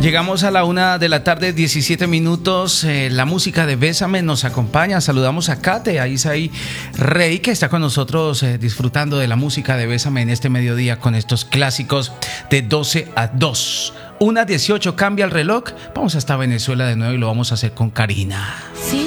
Llegamos a la 1:17 p.m. La música de Bésame nos acompaña. Saludamos a Kate, a Isaí Rey, que está con nosotros disfrutando de la música de Bésame en este mediodía con estos clásicos de 12 a 2. 1:18 cambia el reloj. Vamos hasta Venezuela de nuevo y lo vamos a hacer con Karina.